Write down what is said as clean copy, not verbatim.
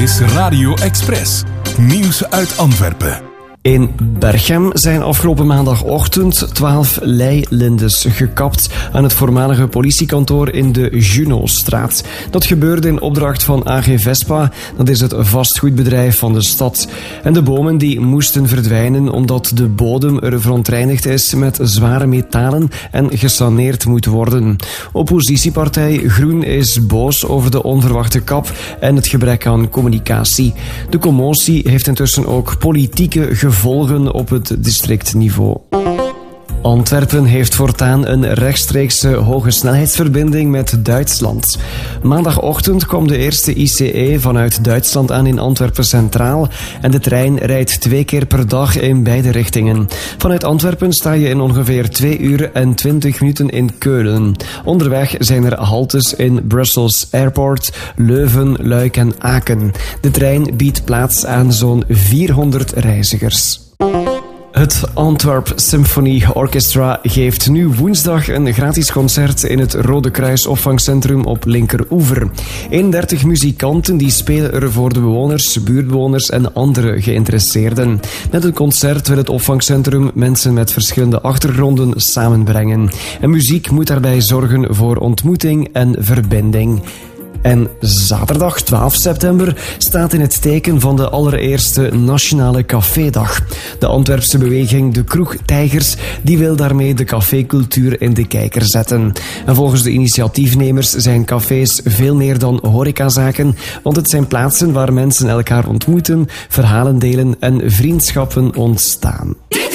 is Radio Express. Nieuws uit Antwerpen. In Berchem zijn afgelopen maandagochtend 12 leilindes gekapt aan het voormalige politiekantoor in de Junostraat. Dat gebeurde in opdracht van AG Vespa, dat is het vastgoedbedrijf van de stad. En de bomen die moesten verdwijnen omdat de bodem er verontreinigd is met zware metalen en gesaneerd moet worden. Oppositiepartij Groen is boos over de onverwachte kap en het gebrek aan communicatie. De commotie heeft intussen ook politieke gevolgen op het districtniveau. Antwerpen heeft voortaan een rechtstreekse hogesnelheidsverbinding met Duitsland. Maandagochtend kwam de eerste ICE vanuit Duitsland aan in Antwerpen Centraal en de trein rijdt 2 keer per dag in beide richtingen. Vanuit Antwerpen sta je in ongeveer 2 uur en 20 minuten in Keulen. Onderweg zijn er haltes in Brussels Airport, Leuven, Luik en Aken. De trein biedt plaats aan zo'n 400 reizigers. Het Antwerp Symphony Orchestra geeft nu woensdag een gratis concert in het Rode Kruis opvangcentrum op Linkeroever. 31 muzikanten die spelen er voor de bewoners, buurtbewoners en andere geïnteresseerden. Met het concert wil het opvangcentrum mensen met verschillende achtergronden samenbrengen. En muziek moet daarbij zorgen voor ontmoeting en verbinding. En zaterdag 12 september staat in het teken van de allereerste Nationale Cafédag. De Antwerpse beweging De Kroegtijgers die wil daarmee de cafécultuur in de kijker zetten. En volgens de initiatiefnemers zijn cafés veel meer dan horecazaken, want het zijn plaatsen waar mensen elkaar ontmoeten, verhalen delen en vriendschappen ontstaan.